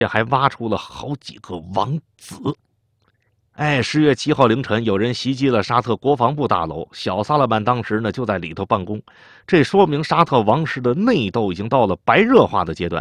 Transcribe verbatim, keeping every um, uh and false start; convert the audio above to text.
还挖出了好几个王子。哎，十月七号凌晨，有人袭击了沙特国防部大楼，小萨勒曼当时呢就在里头办公，这说明沙特王室的内斗已经到了白热化的阶段。